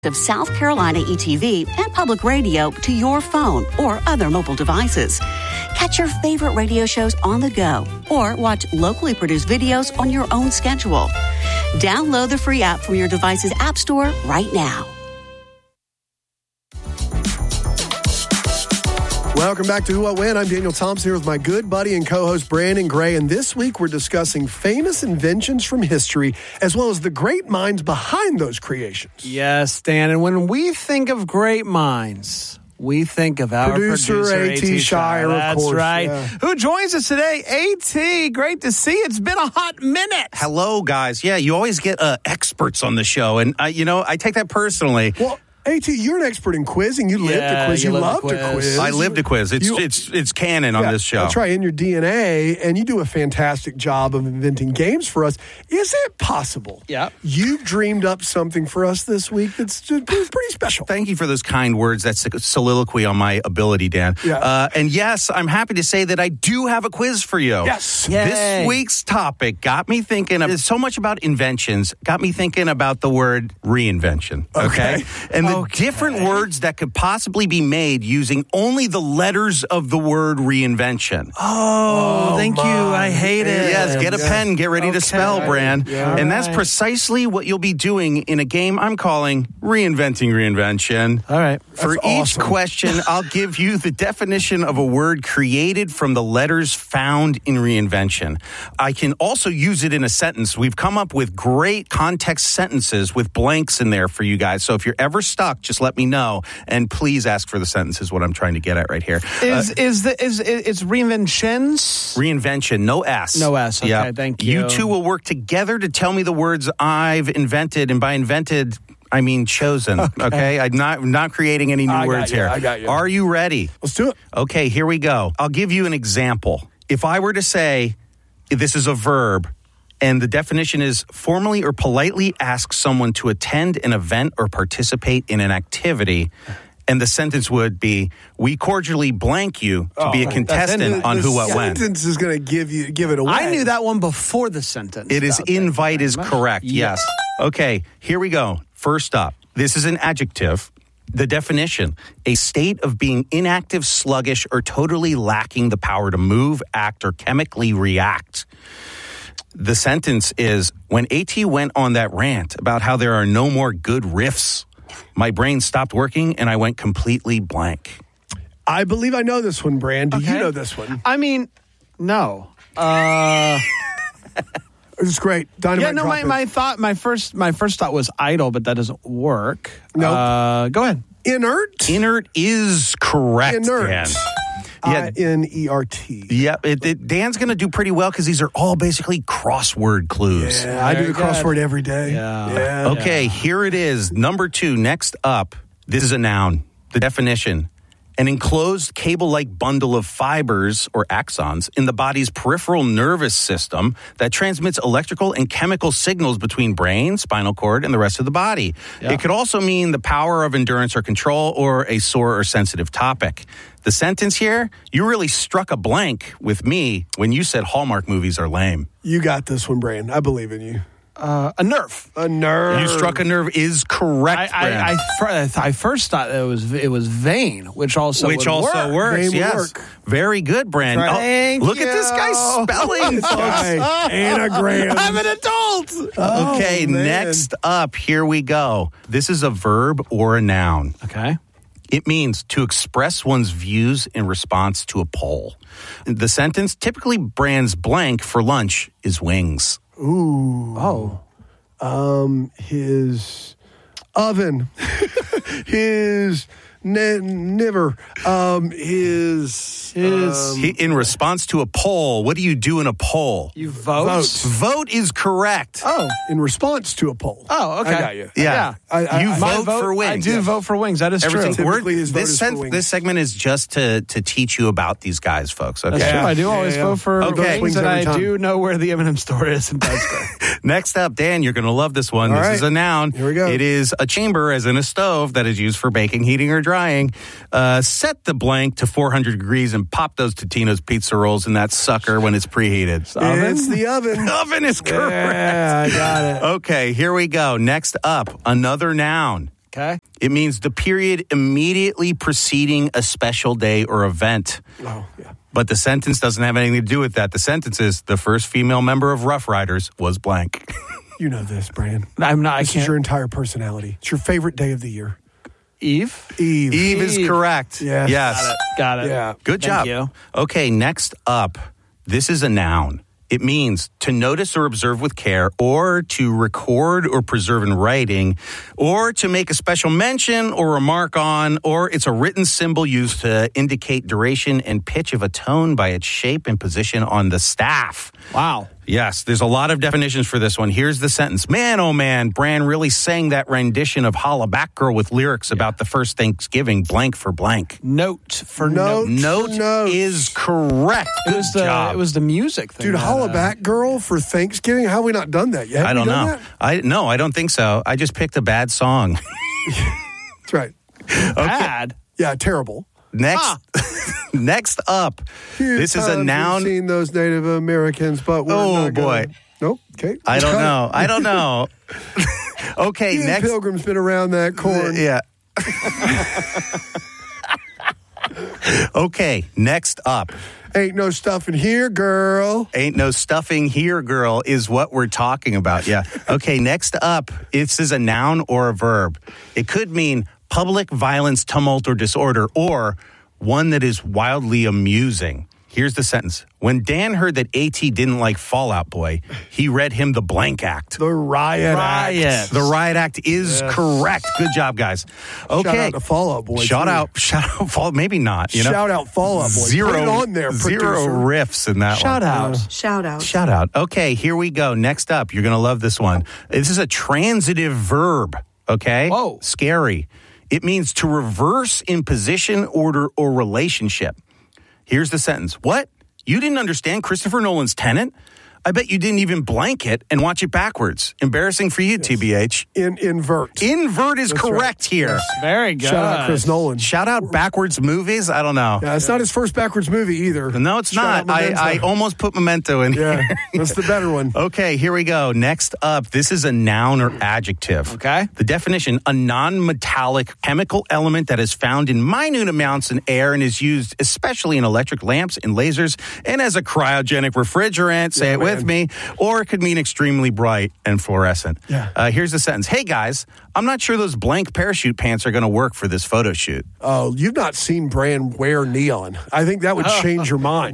of South Carolina ETV and public radio to your phone or other mobile devices. Catch your favorite radio shows on the go or watch locally produced videos on your own schedule. Download the free app from your device's app store right now. Welcome back to Who What When. I'm Daniel Thompson here with my good buddy and co-host Brandon Gray, and this week we're discussing famous inventions from history as well as the great minds behind those creations. Yes, Dan, and when we think of great minds, we think of our producer A.T. Shire, of course. That's right. Yeah. Who joins us today? A.T., great to see you. It's been a hot minute. Hello, guys. Yeah, you always get experts on the show, and I take that personally. Well, A.T., you're an expert in quizzing. You lived a quiz. You loved a quiz. I lived a quiz. It's canon on this show. That's right, in your DNA, and you do a fantastic job of inventing games for us. Is it possible you've dreamed up something for us this week that's pretty special? Thank you for those kind words. That's a soliloquy on my ability, Dan. Yeah. And yes, I'm happy to say that I do have a quiz for you. Yes. Yay. This week's topic got me thinking of so much about inventions, got me thinking about the word reinvention. Okay. And the different words that could possibly be made using only the letters of the word reinvention. Oh, thank you. I hate it. Yes, get a pen, get ready to spell, Bran. Yeah. And that's precisely what you'll be doing in a game I'm calling Reinventing Reinvention. All right. For each question, I'll give you the definition of a word created from the letters found in reinvention. I can also use it in a sentence. We've come up with great context sentences with blanks in there for you guys. So if you're ever stuck, just let me know, and please ask for the sentence is what I'm trying to get at right here. Is reinventions? Reinvention, no S. No S, okay, thank you. You two will work together to tell me the words I've invented, and by invented, I mean chosen, okay? I'm not creating any new words here. I got you. Are you ready? Let's do it. Okay, here we go. I'll give you an example. If I were to say, this is a verb, and the definition is formally or politely ask someone to attend an event or participate in an activity. And the sentence would be, we cordially blank you to be a contestant on Who What When. The sentence is going to give it away. I knew that one before the sentence. It is invite is correct, yes. Okay, here we go. First up, this is an adjective. The definition, a state of being inactive, sluggish, or totally lacking the power to move, act, or chemically react. The sentence is, when A.T. went on that rant about how there are no more good riffs, my brain stopped working and I went completely blank. I believe I know this one, Bran. Do you know this one? I mean, no. It's great. Dynamite my first thought was idle, but that doesn't work. Nope. Go ahead. Inert? Inert is correct, Inert. Dan. I-N-E-R-T. Yeah, Dan's going to do pretty well because these are all basically crossword clues. Yeah, I do the crossword every day. Yeah. Okay, here it is. Number 2, next up. This is a noun. The definition, an enclosed cable-like bundle of fibers or axons in the body's peripheral nervous system that transmits electrical and chemical signals between brain, spinal cord, and the rest of the body. Yeah. It could also mean the power of endurance or control or a sore or sensitive topic. The sentence here, you really struck a blank with me when you said Hallmark movies are lame. You got this one, Brandon. I believe in you. A nerve. A nerve. You struck a nerve is correct. I first thought it was vein, which also works. Vein yes, work. Very good, Brand. Thank look you. at this guy's spelling, folks. Anagram. I'm an adult. Okay, next up, here we go. This is a verb or a noun. Okay. It means to express one's views in response to a poll. The sentence, typically Brand's blank for lunch is wings. Ooh. His oven. His never. In response to a poll, what do you do in a poll? You vote? Vote is correct. Oh. In response to a poll. Oh, okay. I got you. Yeah. You vote for wings. I do vote for wings. That is true. This segment is just to teach you about these guys, folks. Okay. That's true. I do always vote for wings, and I do know where the M&M store is in Petco. Next up, Dan, you're going to love this one. This is a noun. Here we go. It is a chamber, as in a stove, that is used for baking, heating, or drying. Set the blank to 400 degrees and pop those Totino's pizza rolls in that sucker when it's preheated. It's the oven. Oven is correct. Yeah, I got it. Okay, here we go. Next up, another noun. Okay. It means the period immediately preceding a special day or event. Oh, yeah. But the sentence doesn't have anything to do with that. The sentence is, the first female member of Rough Riders was blank. You know this, Brian. I'm not. This is your entire personality. It's your favorite day of the year. Eve? Eve is correct. Yes. Got it. Yeah. Good job. Thank you. Okay, next up. This is a noun. It means to notice or observe with care, or to record or preserve in writing, or to make a special mention or remark on, or it's a written symbol used to indicate duration and pitch of a tone by its shape and position on the staff. Wow. Yes, there's a lot of definitions for this one. Here's the sentence. Man, oh man, Bran really sang that rendition of Holla Back Girl with lyrics about the first Thanksgiving, blank for blank. Note for Note. note. Note is correct. It was the music thing. Dude, Holla Back Girl for Thanksgiving? How have we not done that yet? I don't know. I don't think so. I just picked a bad song. That's right. Bad? Yeah, terrible. Next up, this is a noun. We've seen those Native Americans, but we're not boy. Nope. Okay. I don't know. Okay, You next. Pilgrim's been around that corn. Yeah. Okay, next up. Ain't no stuffing here, girl. Ain't no stuffing here, girl, is what we're talking about. Yeah. Okay, next up. This is a noun or a verb. It could mean public violence, tumult, or disorder, or one that is wildly amusing. Here's the sentence. When Dan heard that A.T. didn't like Fall Out Boy, he read him the blank act. The Riot Act. The Riot Act is correct. Good job, guys. Okay. Shout out to Fall Out Boy. Shout out, Fall, maybe not. You know? Shout out Fall Out Boy. Zero, Put it on there, zero producer. riffs in that Shout one. out. Shout out. Okay, here we go. Next up, you're going to love this one. This is a transitive verb, okay? Whoa. Scary. It means to reverse in position, order, or relationship. Here's the sentence. What? You didn't understand Christopher Nolan's Tenet? I bet you didn't even blank it and watch it backwards. Embarrassing for you, TBH. Invert. Invert is correct here. Very good. Shout out Chris Nolan. Shout out backwards movies? I don't know. Yeah, it's not his first backwards movie either. No, it's Shout not. out I Memento. almost put Memento in Yeah, here. that's the better one. Okay, here we go. Next up, this is a noun or adjective. Okay. The definition, a non-metallic chemical element that is found in minute amounts in air and is used especially in electric lamps and lasers and as a cryogenic refrigerant, say it with me, or it could mean extremely bright and fluorescent. Yeah. Here's the sentence. Hey, guys, I'm not sure those blank parachute pants are going to work for this photo shoot. Oh, you've not seen Bran wear neon. I think that would change your mind.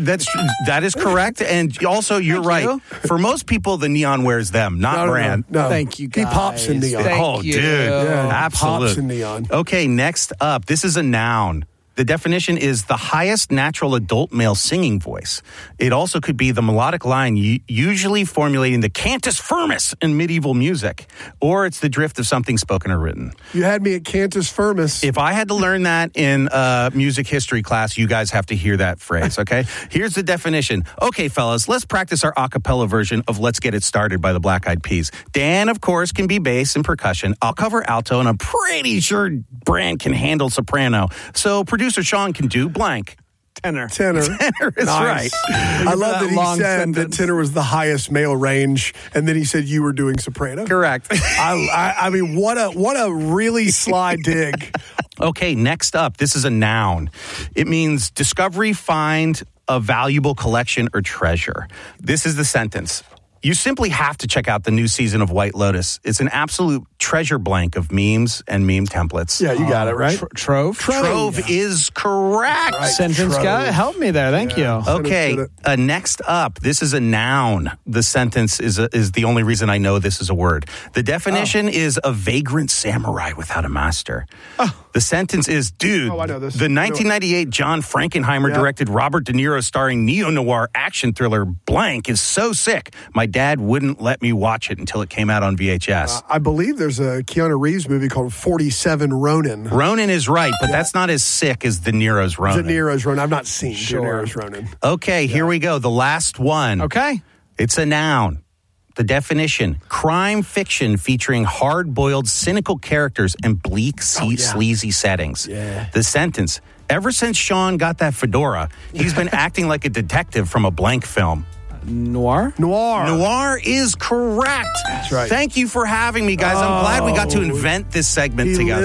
That is correct. And also, you're right. For most people, the neon wears them, not Bran. No. Thank you, guys. He pops in neon. Thank you. Dude. Yeah, Absolute. pops in neon. Okay, next up. This is a noun. The definition is the highest natural adult male singing voice. It also could be the melodic line usually formulating the cantus firmus in medieval music, or it's the drift of something spoken or written. You had me at Cantus Firmus. If I had to learn that in music history class, you guys have to hear that phrase, okay? Here's the definition. Okay, fellas, let's practice our a cappella version of Let's Get It Started by the Black Eyed Peas. Dan, of course, can be bass and percussion. I'll cover alto, and I'm pretty sure Bran can handle soprano. So producer Sean can do blank. Tenor. Tenor Is right. I love that he long said sentence. that tenor was the highest male range, and then he said you were doing soprano. Correct. I mean, what a really sly dig. Okay, next up, this is a noun. It means discovery, find a valuable collection or treasure. This is the sentence. You simply have to check out the new season of White Lotus. It's an absolute treasure blank of memes and meme templates. Yeah, you got it right. Trove? Trove is correct. Right. Sentence Trove. guy, help me there. Thank you. Okay, next up, this is a noun. The sentence is the only reason I know this is a word. The definition is a vagrant samurai without a master. The sentence is, dude, I know this. the 1998 John Frankenheimer directed Robert De Niro starring neo-noir action thriller Blank is so sick. My dad wouldn't let me watch it until it came out on VHS. I believe there's a Keanu Reeves movie called 47 Ronin. Ronin is right, but that's not as sick as De Niro's Ronin. De Niro's Ronin. I've not seen De Niro's Ronin. Okay, here we go. The last one. Okay. It's a noun. The definition, crime fiction featuring hard-boiled, cynical characters and bleak, sleazy settings. Yeah. The sentence, ever since Sean got that fedora, he's been acting like a detective from a Blank film. Noir? Noir is correct. That's right. Thank you for having me, guys. I'm glad we got to invent this segment together.